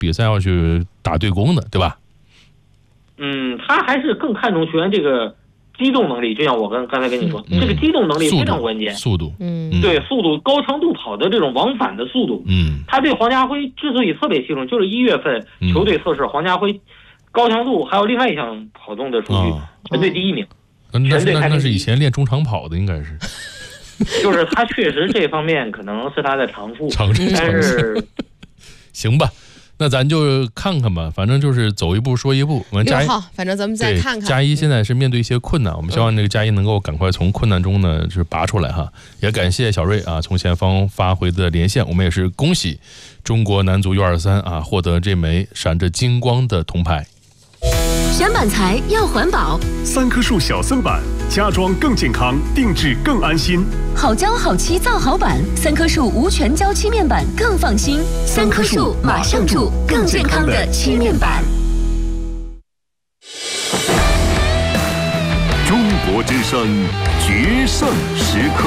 比赛要去打对攻的，对吧？ 他还是更看重球员这个机动能力，就像我刚才跟你说，这个机动能力非常关键。 速度， 对，速度，高强度跑的这种往返的速度。他对黄家辉之所以特别器重，就是1月份球队测试黄家辉高强度还有另外一项跑动的数据，全队第1名。 那是以前练中长跑的，应该是。 就是他确实这方面可能是他的长处，但是行吧。那咱就看看吧，反正就是走一步说一步。我们 6号，反正咱们再看看。 加一现在是面对一些困难，我们希望这个加一能够赶快从困难中呢就是拔出来哈。也感谢小瑞啊从前方发回的连线，我们也是恭喜中国男足U23啊获得这枚闪着金光的铜牌。 选板材要环保 ，3棵树小森板，家装更健康，定制更安心。 好胶好漆造好板，3棵树无全胶漆面板更放心。3棵树马上住，更健康的漆面板。 中国之声决胜时刻。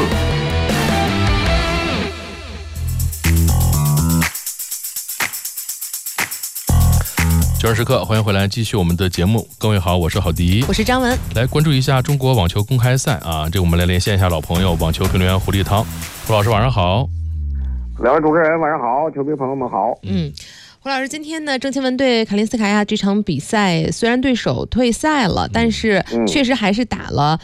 决胜时刻，欢迎回来，继续我们的节目。各位好，我是郝迪， 我是张文。 来关注一下中国网球公开赛啊，这我们来连线一下老朋友网球评论员胡立汤。胡老师晚上好。 两位主持人晚上好，球迷朋友们好。 胡老师，今天呢，郑钦文对卡林斯卡娅这场比赛，虽然对手退赛了，但是确实还是打了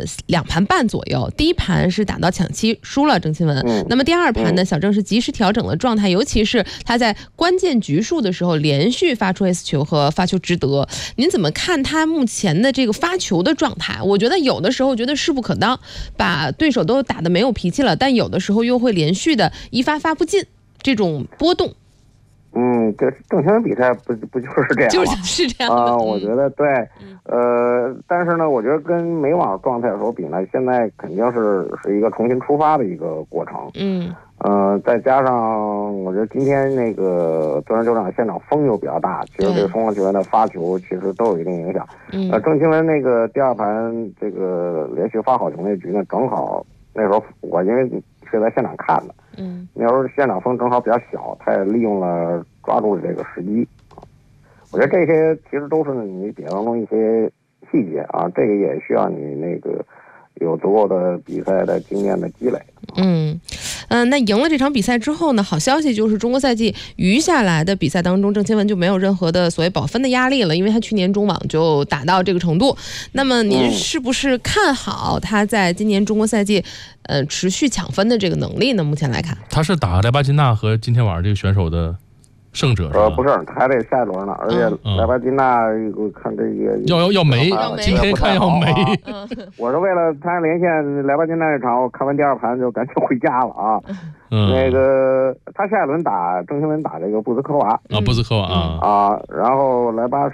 2盘半左右。第一盘是打到抢七输了郑钦文，那么第二盘呢，小郑是及时调整了状态，尤其是他在关键局数的时候连续发出 S 球和发球值得。您怎么看他目前的这个发球的状态？我觉得有的时候觉得势不可当，把对手都打得没有脾气了，但有的时候又会连续的一发发不进，这种波动。 这郑钦文比赛不就是这样吗？ 就是这样的我觉得对，但是呢，我觉得跟美网状态的时候比呢，现在肯定是一个重新出发的一个过程。再加上我觉得今天那个中山球场现场风又比较大，其实对双方球员的发球其实都有一定影响。郑钦文那个第二盘这个连续发好球那局呢，正好那时候我因为是在现场看的。那时候现场风正好比较小，他也利用了抓住了这个时机。我觉得这些其实都是你比赛当中一些细节啊，这个也需要你那个有足够的比赛的经验的积累。 那赢了这场比赛之后呢，好消息就是中国赛季余下来的比赛当中，郑钦文就没有任何的所谓保分的压力了，因为他去年中网就打到这个程度。那么您是不是看好他在今年中国赛季持续抢分的这个能力呢？目前来看， 他是打莱巴金娜和今天晚上这个选手的胜者是吧？ 不是，还得下一轮呢。而且莱巴金娜，我看这个要没，今天看要没。 我是为了参加连线莱巴金娜那场，我看完第二盘就赶紧回家了啊。那个他下一轮打郑钦文打这个布兹科娃然后莱巴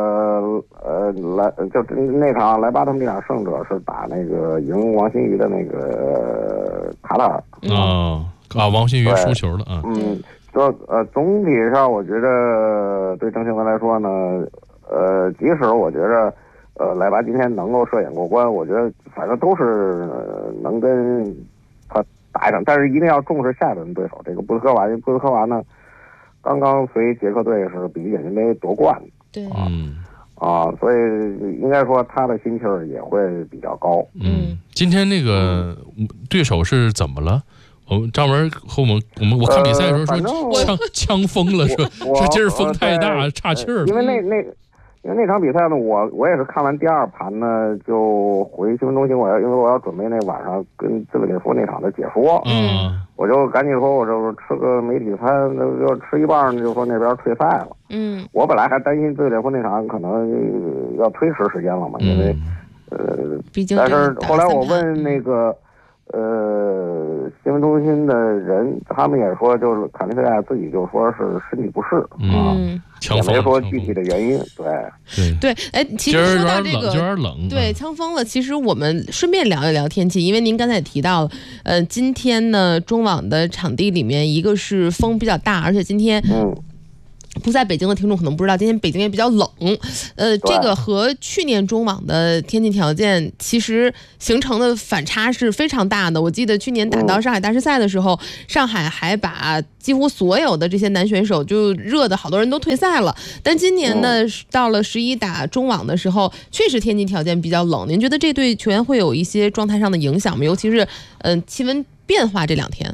就那场莱巴他们这场胜者是打那个赢王欣瑜的那个卡塔尔王欣瑜输球了啊。 总体上我觉得对郑钦文来说呢，即使我觉得莱巴今天能够射眼过关，我觉得反正都是能跟他打一场，但是一定要重视下一轮对手这个布斯科娃，因为布斯科娃呢刚刚随捷克队是比利简金杯夺冠的， 对所以应该说他的心气儿也会比较高。 今天那个对手是怎么了？张文和我看比赛的时候说枪疯了，说今儿风太大岔气儿了。 因为那场比赛呢，我也是看完第二盘呢，就回新闻中心，因为我要准备那晚上跟兹维列夫那场的解说。我就赶紧说，我就吃个媒体餐，就吃一半就说那边退赛了。我本来还担心兹维列夫那场可能要推迟时间了嘛，因为但是后来我问那个新闻中心的人，他们也说，就是卡林斯卡娅自己就说是身体不适也没说具体的原因。 对，其实说到这个有点冷， 对，枪疯了。其实我们顺便聊一聊天气，因为您刚才也提到了，今天呢，中网的场地里面一个是风比较大，而且今天不在北京的听众可能不知道，今天北京也比较冷，这个和去年中网的天气条件其实形成的反差是非常大的。我记得去年打到上海大师赛的时候，上海还把几乎所有的这些男选手就热的好多人都退赛了。但今年呢，到了11打中网的时候，确实天气条件比较冷。您觉得这对球员会有一些状态上的影响吗？尤其是气温变化这2天。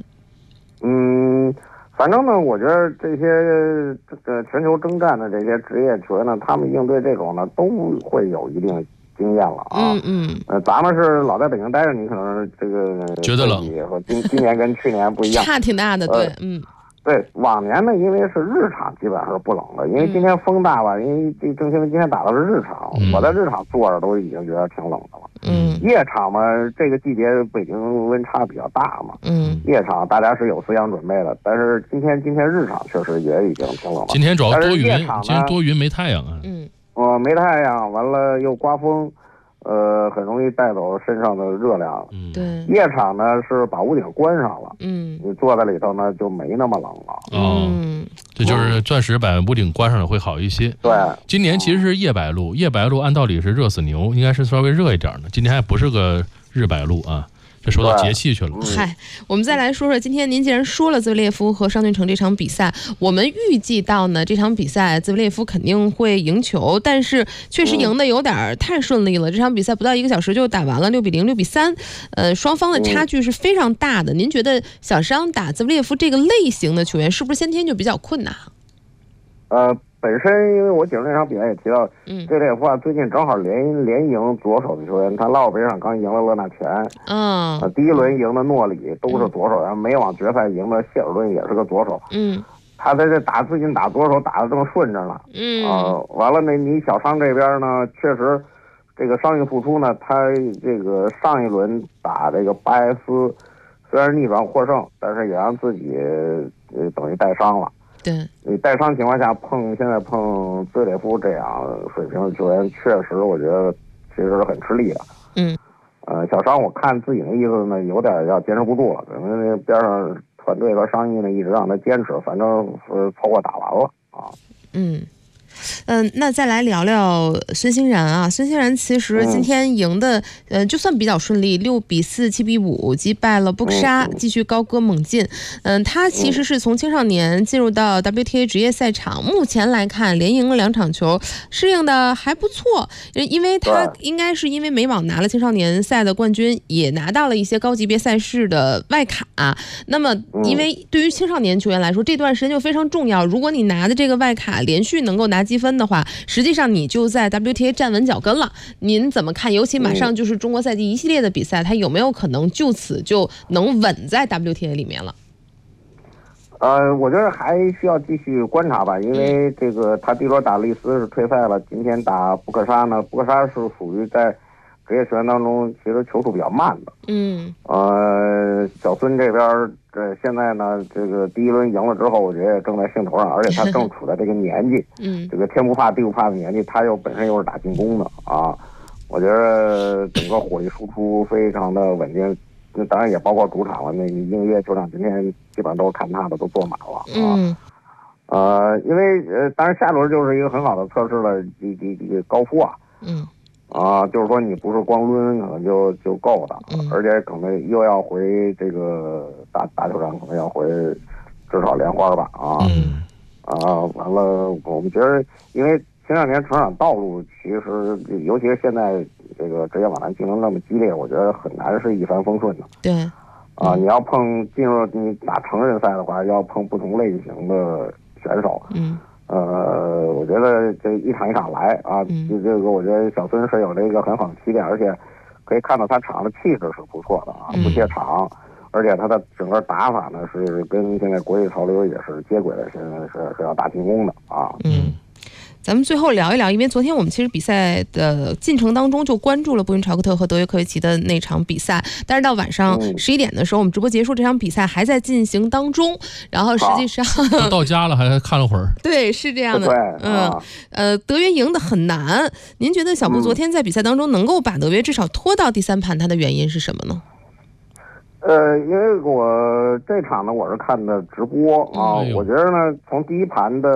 反正呢，我觉得这些全球征战的这些职业球员呢，他们应对这种呢都会有一定经验了啊。咱们是老在北京待着，你可能这个觉得冷， 和今年跟去年不一样， 差挺大的，对， 对，往年呢，因为是日场基本上是不冷的，因为今天风大吧，因为这郑钦文今天打的是日场，我在日场坐着都已经觉得挺冷的了。夜场嘛，这个季节北京温差比较大嘛，夜场大家是有思想准备的，但是今天日场确实也已经挺冷了。 今天主要多云，今天多云没太阳啊。 没太阳，完了又刮风。很容易带走身上的热量。 对， 夜场呢是把屋顶关上了，你坐在里头呢就没那么冷了。 这就是钻石把屋顶关上了会好一些。 对， 今年其实是夜白露，夜白露按道理是热死牛，应该是稍微热一点的。今天还不是个日白露啊。这说到节气去了。 我们再来说说，今天您既然说了兹维列夫和商竣城这场比赛，我们预计到呢这场比赛兹维列夫肯定会赢球，但是确实赢的有点太顺利了。这场比赛不到1个小时就打完了，6比0、6比3，双方的差距是非常大的。您觉得小商打兹维列夫这个类型的球员，是不是先天就比较困难？ 本身因为我解释那场比赛也提到，这列夫啊最近正好连赢左手的球员，他拉奥杯上刚赢了勒纳全，第一轮赢的诺里都是左手，然后美网决赛赢的谢尔顿也是个左手，他在这最近打左手打得正顺着呢，完了你小商这边呢，确实这个伤愈复出呢，他这个上一轮打这个巴埃斯虽然逆转获胜，但是也让自己等于带伤了。 对， 你带伤情况下现在碰兹维列夫这样水平的球员，确实我觉得其实是很吃力的。小商我看自己的意思呢，有点要坚持不住了，可能那边上团队和商议呢一直让他坚持，反正是凑合打完了啊。 那再来聊聊孙兴慜啊。孙兴慜其实今天赢的，就算比较顺利，6比4、7比5击败了布克沙，继续高歌猛进。他其实是从青少年进入到 WTA 职业赛场，目前来看连赢了2场球，适应的还不错。因为他应该是因为美网拿了青少年赛的冠军，也拿到了一些高级别赛事的外卡。那么，因为对于青少年球员来说，这段时间就非常重要。如果你拿的这个外卡连续能够拿积分的话，实际上你就在 WTA 站稳脚跟了。您怎么看？尤其马上就是中国赛季一系列的比赛，他有没有可能就此就能稳在 WTA 里面了？ 我觉得还需要继续观察吧，因为这个他第一轮打利斯是退赛了，今天打布克沙呢，布克沙是属于在职业球员当中其实球速比较慢的。小孙这边现在呢，这个第一轮赢了之后，我觉得也正在兴头上，而且他正处在这个年纪，这个天不怕地不怕的年纪，他本身又是打进攻的啊，我觉得整个火力输出非常的稳定，当然也包括主场了，那英约球场今天基本上都是看他的，都坐满了啊。因为当然下轮就是一个很好的测试了，这个高夫啊。就是说你不是光抡可能就够的，而且可能又要回这个大球场，可能要回至少莲花吧完了我们觉得，因为青少年成长道路其实尤其是现在这个职业网坛竞争那么激烈，我觉得很难是一帆风顺的。 对你要进入你打成人赛的话，要碰不同类型的选手。我觉得这一场一场来啊，这个我觉得小孙是有这个很好的起点，而且可以看到他场的气质是不错的啊，不怯场，而且他的整个打法呢是跟现在国际潮流也是接轨的，现在是要打进攻的啊。 咱们最后聊一聊，因为昨天我们其实比赛的进程当中就关注了布云朝克特和德约科维奇的那场比赛，但是到晚上11点的时候，我们直播结束，这场比赛还在进行当中。然后实际上到家了，还看了会儿。 对，是这样的。德约赢得很难。您觉得小布昨天在比赛当中能够把德约至少拖到第3盘，他的原因是什么呢？ 因为我这场呢我是看的直播啊，我觉得呢从第一盘的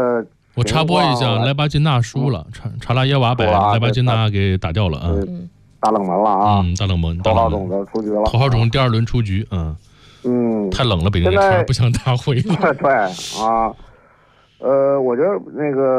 我插播一下，莱巴金纳输了，查拉耶娃把莱巴金纳给打掉了啊。 大冷门了啊！ 大冷门， 头号种子出局了。 头号种第2轮出局，太冷了，北京这天不想打回了。 对啊，我觉得那个。